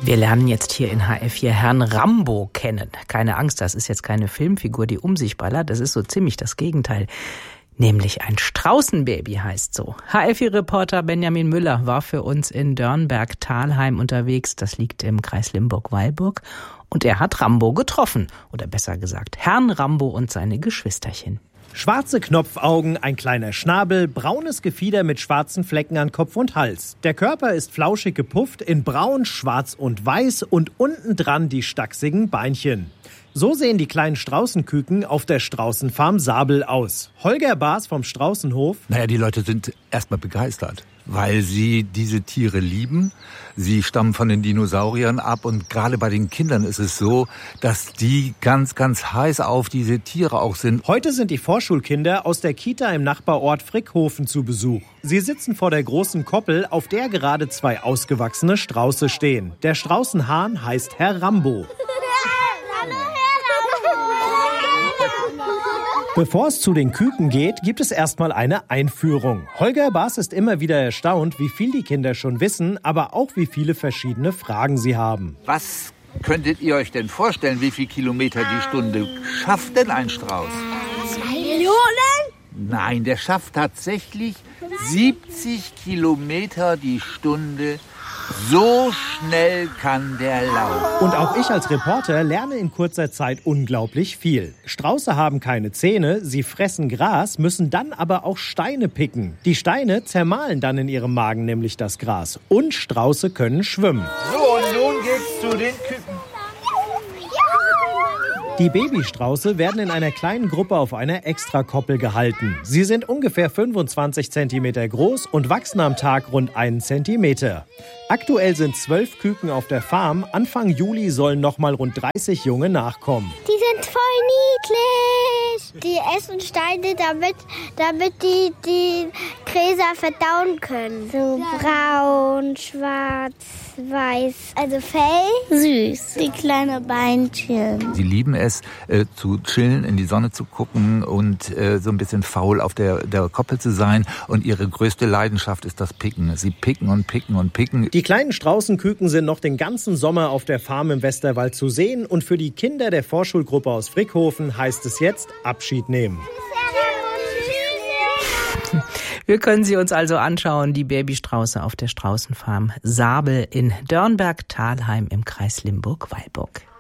Wir lernen jetzt hier in HR4 Herrn Rambo kennen. Keine Angst, das ist jetzt keine Filmfigur, die um sich ballert. Das ist so ziemlich das Gegenteil. Nämlich ein Straußenbaby heißt so. HR4-Reporter Benjamin Müller war für uns in Dörnberg-Thalheim unterwegs. Das liegt im Kreis Limburg-Weilburg. Und er hat Rambo getroffen. Oder besser gesagt, Herrn Rambo und seine Geschwisterchen. Schwarze Knopfaugen, ein kleiner Schnabel, braunes Gefieder mit schwarzen Flecken an Kopf und Hals. Der Körper ist flauschig gepufft in braun, schwarz und weiß und unten dran die stachsigen Beinchen. So sehen die kleinen Straußenküken auf der Straußenfarm Sabel aus. Holger Baas vom Straußenhof. Die Leute sind erstmal begeistert, weil sie diese Tiere lieben. Sie stammen von den Dinosauriern ab und gerade bei den Kindern ist es so, dass die ganz, ganz heiß auf diese Tiere auch sind. Heute sind die Vorschulkinder aus der Kita im Nachbarort Frickhofen zu Besuch. Sie sitzen vor der großen Koppel, auf der gerade 2 ausgewachsene Strauße stehen. Der Straußenhahn heißt Herr Rambo. Bevor es zu den Küken geht, gibt es erstmal eine Einführung. Holger Baas ist immer wieder erstaunt, wie viel die Kinder schon wissen, aber auch wie viele verschiedene Fragen sie haben. Was könntet ihr euch denn vorstellen, wie viel Kilometer die Stunde schafft denn ein Strauß? 2 Millionen? Nein, der schafft tatsächlich 70 Kilometer die Stunde. So schnell kann der laufen. Und auch ich als Reporter lerne in kurzer Zeit unglaublich viel. Strauße haben keine Zähne, sie fressen Gras, müssen dann aber auch Steine picken. Die Steine zermahlen dann in ihrem Magen nämlich das Gras. Und Strauße können schwimmen. So, und nun geht's zu den Küken. Die Babystrauße werden in einer kleinen Gruppe auf einer Extrakoppel gehalten. Sie sind ungefähr 25 cm groß und wachsen am Tag rund 1 cm. Aktuell sind 12 Küken auf der Farm. Anfang Juli sollen noch mal rund 30 Junge nachkommen. Die sind voll niedlich. Die essen Steine, damit die Gräser verdauen können. So braun, schwarz, weiß. Also Fell. Süß. Die kleinen Beinchen. Sie lieben es, zu chillen, in die Sonne zu gucken und so ein bisschen faul auf der Koppel zu sein. Und ihre größte Leidenschaft ist das Picken. Sie picken und picken und picken. Die kleinen Straußenküken sind noch den ganzen Sommer auf der Farm im Westerwald zu sehen. Und für die Kinder der Vorschulgruppe aus Frickhofen heißt es jetzt Abschied nehmen. Wir können sie uns also anschauen, die Babystrauße auf der Straußenfarm Sabel in Dörnberg-Thalheim im Kreis Limburg-Weilburg.